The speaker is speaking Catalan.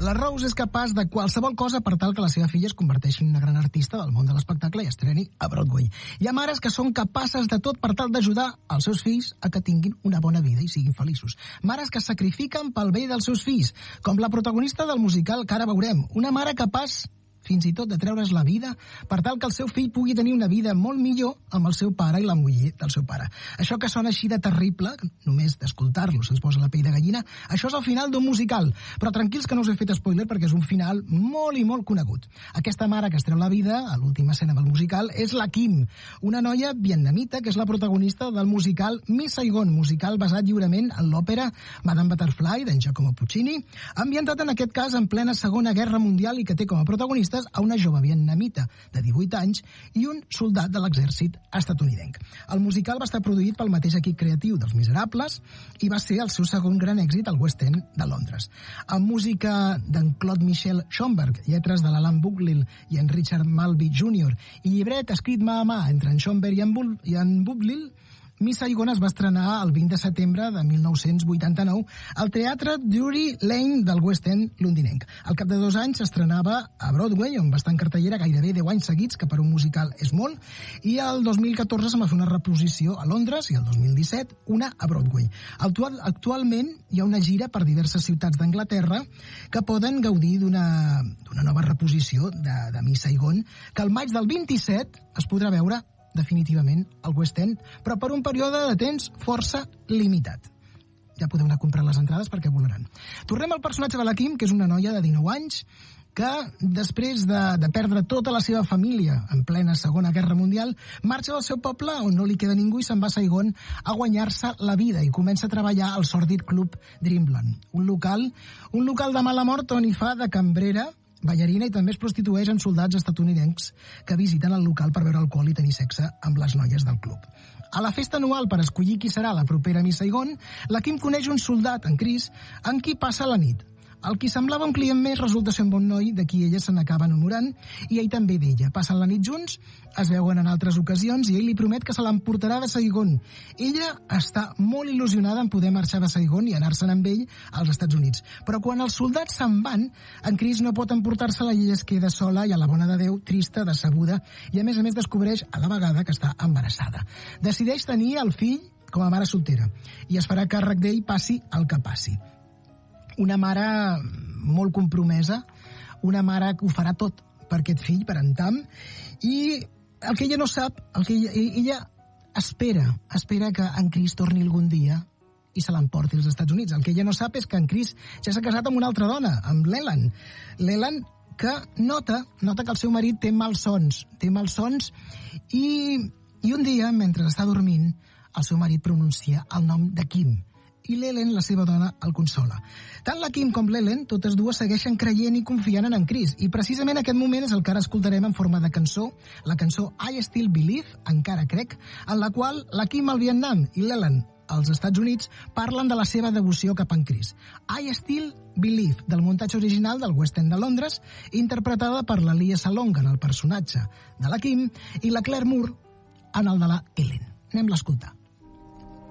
La Rose és capaç de qualsevol cosa per tal que la seva filla es converteixi en una gran artista del món de l'espectacle i estreni a Broadway. Hi ha mares que són capaces de tot per tal d'ajudar els seus fills a que tinguin una bona vida i siguin feliços. Mares que sacrifiquen pel bé dels seus fills, com la protagonista del musical que ara veurem. Una mare capaç fins i tot de treure's la vida per tal que el seu fill pugui tenir una vida molt millor amb el seu pare i la muller del seu pare. Això que sona així de terrible, només d'escoltar-lo se'ns posa la pell de gallina, això és el final d'un musical. Però tranquils que no us he fet spoiler perquè és un final molt i molt conegut. Aquesta mare que es treu la vida a l'última escena del musical és la Kim, una noia vietnamita que és la protagonista del musical Miss Saigon, musical basat lliurement en l'òpera Madame Butterfly d'en Giacomo Puccini, ambientat en aquest cas en plena Segona Guerra Mundial i que té com a protagonistes a una jove vietnamita de 18 anys i un soldat de l'exèrcit estatunidenc. El musical va estar produït pel mateix equip creatiu dels Miserables i va ser el seu segon gran èxit al West End de Londres. Amb música d'en Claude Michel Schönberg, lletres de l'Alan Bugler i en Richard Maltby Jr. i llibret escrit mà a mà entre en Schönberg i en Bugler, Miss Saigon es va estrenar el 20 de setembre de 1989 al Teatre Drury Lane del West End londinenc. Al cap de 2 anys s'estrenava a Broadway, on va estar en cartellera gairebé 10 anys seguits, que per un musical és molt, i el 2014 se'n va fer una reposició a Londres i el 2017 una a Broadway. Actualment hi ha una gira per diverses ciutats d'Anglaterra que poden gaudir d'una nova reposició de Miss Saigon, que al maig del 27 es podrà veure definitivament al West End, però per un període de temps força limitat. Ja podeu anar a comprar les entrades perquè volaran. Tornem al personatge de la Kim, que és una noia de 19 anys que, després de perdre tota la seva família en plena Segona Guerra Mundial, marxa del seu poble on no li queda ningú i se'n va a Saigon a guanyar-se la vida i comença a treballar al sòrdid club Dreamland, un local de mala mort on hi fa de cambrera, ballarina i també es prostitueix amb soldats estatunidencs que visiten el local per beure alcohol i tenir sexe amb les noies del club. A la festa anual per escollir qui serà la propera Miss Saigon, la Kim coneix un soldat, en Chris, amb qui passa la nit. El qui semblava un client més resulta ser un bon noi de qui ella se n'acaba enamorant i ell també d'ella. Passen la nit junts, es veuen en altres ocasions i ell li promet que se l'emportarà de Saigon. Ella està molt il·lusionada en poder marxar de Saigon i anar-se'n amb ell als Estats Units. Però quan els soldats se'n van, en Chris no pot emportar-se-la i ella es queda sola i a la bona de Déu, trista, decebuda, i a més descobreix a la vegada que està embarassada. Decideix tenir el fill com a mare soltera i es farà càrrec d'ell passi el que passi. Una mare molt compromesa, una mare que ho farà tot per aquest fill, per en Tam, i el que ella no sap, ella espera que en Chris torni algun dia i se l'emporti als Estats Units. El que ella no sap és que en Chris ja s'ha casat amb una altra dona, amb l'Ellen. L'Ellen que nota que el seu marit té malsons i un dia, mentre està dormint, el seu marit pronuncia el nom de Kim, i l'Ellen, la seva dona, el consola. Tant la Kim com l'Ellen, totes dues segueixen creient i confiant en Chris, i precisament aquest moment és el que ara escoltarem en forma de cançó, la cançó I Still Believe, encara crec, en la qual la Kim al Vietnam i l'Ellen als Estats Units parlen de la seva devoció cap a en Chris. I Still Believe, del muntatge original del West End de Londres, interpretada per la Lea Salonga en el personatge de la Kim i la Claire Moore en el de la Ellen. Anem-la a escoltar.